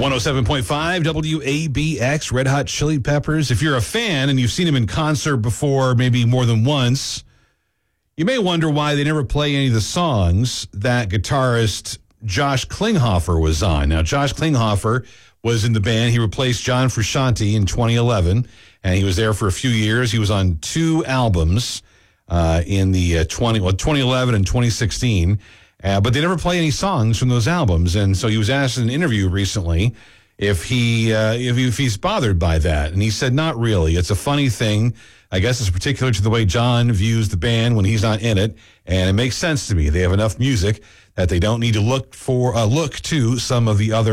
107.5 WABX, Red Hot Chili Peppers. If you're a fan and you've seen them in concert before, maybe more than once, you may wonder why they never play any of the songs that guitarist Josh Klinghoffer was on. Now, Josh Klinghoffer was in the band. He replaced John Frusciante in 2011, and he was there for a few years. He was on 2 albums in the 2011 and 2016. But they never play any songs from those albums, and so he was asked in an interview recently if he's bothered by that, and he said not really. It's a funny thing. I guess it's particular to the way John views the band when he's not in it, and it makes sense to me. They have enough music that they don't need to look to some of the other